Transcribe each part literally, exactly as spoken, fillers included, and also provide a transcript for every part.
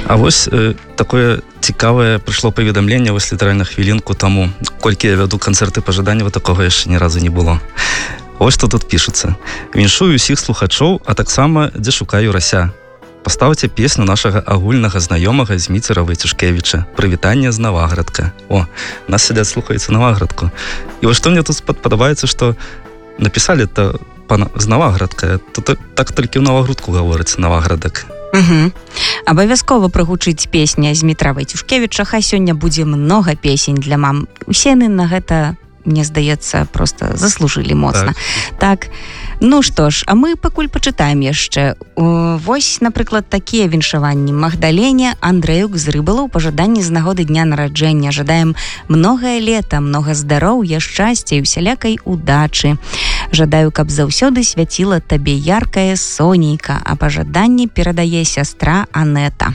А вось э, такое цікавае прыйшло паведамленне вось літаральна хвілінку таму. Колькі я вяду канцэрты пажадання, такога яшчэ ні разу не было. Вось што тут пішуцца. Віншую ўсіх слухачоў, а таксама дзе шукаю рася. Паставце песню нашага агульнага знаёмага Зміцера Войцюшкевіча «Прывітанне з Наваградка». О, нас сядзяць слухаюцца Наваградку. І вось што мне тут падабаецца, што напісалі это з Наваградка. Тут так толькі ў Навагрудку гаворыцца Наваградак. Угу. Абавязкова прагучыць песня Змітра Войцюшкевіча. Хай сёння будзе многа песень для мам. Усе яны на гэта, мне здаецца, просто заслужылі моцна. Так. так. Ну што ж, а мы пакуль пачытаем яшчэ. Вось, напрыклад, такія віншаванні. Магдалене Андрэюк з Рыбала ў пажаданні з нагоды дня нараджэння. Жадаем многае лета, многа здароўя, шчасця і усялякай удачы. Жадаю, каб заўсёды свяціла табе яркае сонейка, а пажаданне перадае сястра Анета.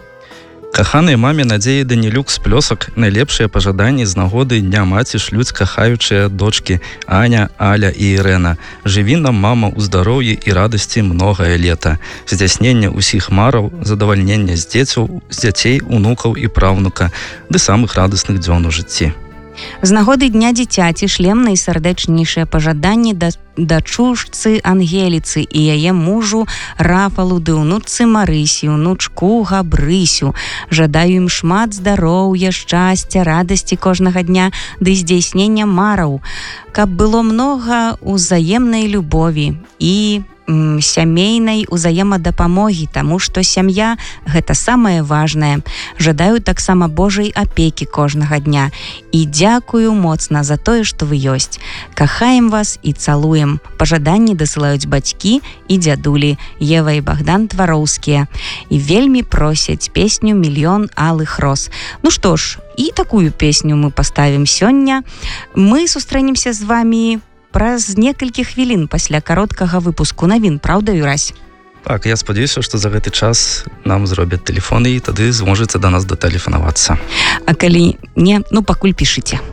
Каханай маме Надзеі Данілюк з Плёсак найлепшыя пажаданні з нагоды дня маці шлюць кахаючыя дочкі Аня, Аля і Ірэна. Жыві нам, мама, у здароўі і радасці многае лета. Здзяйснення ўсіх мараў, задавальнення з дзецяў, з дзяцей, унукаў і праўнука, ды самых радасных дзён у жыцці. З нагоды дня дзіцяці шлем найсардэчнейшыя пажаданні да дачушцы Ангеліцы і яе мужу Рафалу ды ўнучцы Марысі, ўнучку Габрысю. Жадаю ім шмат здароўя, шчасця, радасці кожнага дня ды здзяйснення мараў, каб было многа ўзаемнай любові і м, сямейнай узаемадапамогі, таму што сям'я гэта самае важнае. Жадаю таксама Божай апекі кожнага дня і дзякую моцна за тое, што вы ёсць. Кахаем вас і цалуем. Пажаданні дасылаюць бацькі і дзядулі Ева і Богдан Твароўскія і вельмі просяць песню «Мільён алых роз». Ну што ж, і такую песню мы паставім сёння. Мы сустрэнемся з вамі праз некалькі хвілін пасля кароткага выпуску навін, праўда, Юрась? Так, я спадзяюся, што за гэты час нам зробяць тэлефоны і тады зможаце да нас датэлефанавацца. А калі не, ну пакуль пішыце.